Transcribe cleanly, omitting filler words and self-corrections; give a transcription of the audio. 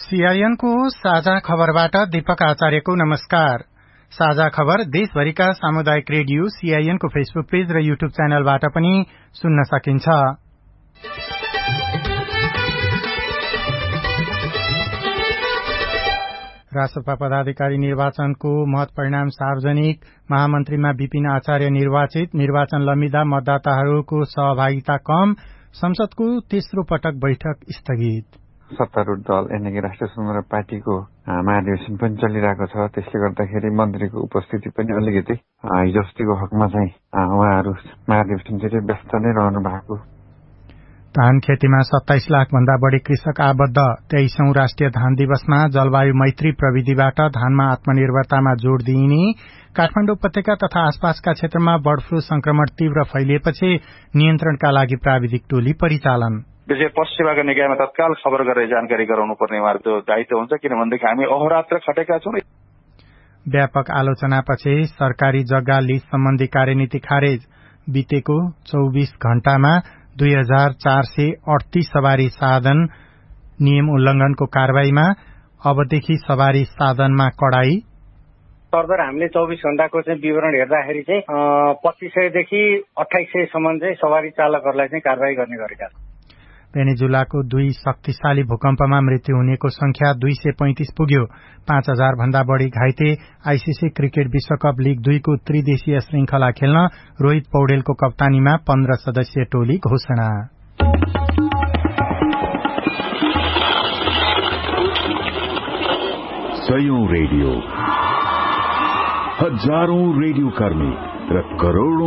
सीआईएनको साझा खबरबाट दीपक आचार्यको नमस्कार। साझा खबर देशभरिका सामुदायिक रेडियो सीआईएनको फेसबुक पेज र युट्युब च्यानलबाट पनि सुन्न सकिन्छ। राष्ट्रपति पदाधिकारी निर्वाचनको महत परिणाम सार्वजनिक। महामन्त्रीमा विपिन आचार्य निर्वाचित। निर्वाचन लम्बिँदा मतदाताहरूको सहभागिता कम। संसदको तेस्रो पटक बैठक स्थगित। सत्तारूढ़ दल यानि राष्ट्रिय स्वतन्त्र पार्टीको महाधिवेशन पनि चलिरहेको छ। त्यसले गर्दाखेरि मन्त्रीको उपस्थिति पनि अलिकति हिजो अस्तिको हकमा चाहिँ उहाँहरू महाधिवेशन चाहिँ व्यस्त नै रहनु भएको। धान खेतीमा 27 लाख भन्दा बढ़ी कृषक आबद्ध। 23औं राष्ट्रिय धान दिवसमा जलवायु मैत्री प्रविधिबाट धानमा आत्मनिर्भरतामा जोड़ दिइने। काठमाडौँ उपत्यका तथा आसपासका क्षेत्रमा बर्ड फ्लू संक्रमण तीव्र फैलिएपछि नियन्त्रणका लागि प्राविधिक टोली परिचालन। पशु सेवाका निकायमा तत्काल खबर गरेर जानकारी गराउनु पर्ने उहाँहरूको दायित्व हुन्छ, किनभनेदेखि हामी अहोरात्र खटेका छौं। व्यापक आलोचनापछि सरकारी जग्गा लीज सम्बन्धी कार्यनीति खारेज। बितेको 24 घण्टामा 2438 सवारी साधन नियम उल्लंघनको कारवाहीमा। अबदेखि सवारी साधनमा कडाई। फर्दर हामीले 24 घण्टाको चाहिँ विवरण हेर्दाखेरि चाहिँ 2500 देखि 2800 सम्म चाहिँ सवारी चालकहरूलाई चाहिँ कारवाही गर्ने गरेका छौं। भेनेजुलाको 2 शक्तिशाली भूकम्पमा मृत्यु हुनेको संख्या 235 पुग्यो। 5000 भन्दा बढ़ी घाइते। आईसीसी क्रिकेट विश्वकप लीग 2 को त्रिदेशीय श्रृंखला खेल्न रोहित पौडेलको कप्तानीमा 15 सदस्यीय टोली घोषणा। सयौं रेडियो, हजारौं रेडियो कर्मी र करोड़ौं